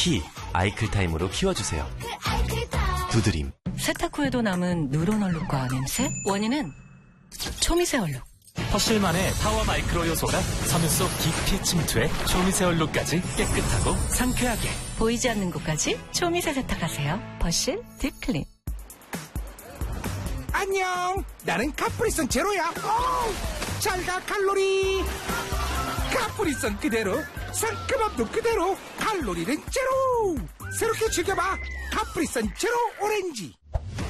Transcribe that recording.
키 아이클타임으로 키워주세요. 두드림. 세탁 후에도 남은 누런 얼룩과 냄새? 원인은 초미세 얼룩. 퍼실만의 파워 마이크로 요소가 섬유 속 깊이 침투해 초미세 얼룩까지 깨끗하고 상쾌하게. 보이지 않는 곳까지 초미세 세탁하세요. 퍼실 딥클린. 안녕, 나는 카프리선 제로야. 잘가 칼로리. 카프리선 그대로, 상큼함도 그대로, 칼로리는 제로. 새롭게 즐겨봐, 카프리선 제로 오렌지.